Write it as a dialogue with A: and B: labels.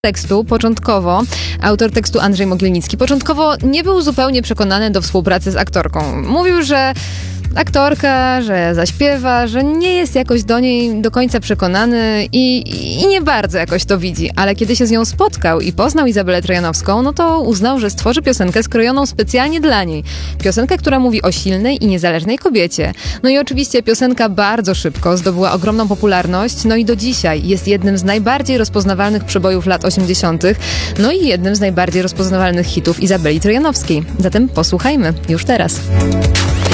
A: Autor tekstu Andrzej Mogielnicki, początkowo nie był zupełnie przekonany do współpracy z aktorką. Mówił, że aktorka, że zaśpiewa, że nie jest jakoś do niej do końca przekonany i nie bardzo jakoś to widzi. Ale kiedy się z nią spotkał i poznał Izabelę Trojanowską, no to uznał, że stworzy piosenkę skrojoną specjalnie dla niej. Piosenkę, która mówi o silnej i niezależnej kobiecie. No i oczywiście piosenka bardzo szybko zdobyła ogromną popularność, no i do dzisiaj jest jednym z najbardziej rozpoznawalnych przebojów lat 80., no i jednym z najbardziej rozpoznawalnych hitów Izabeli Trojanowskiej. Zatem posłuchajmy już teraz.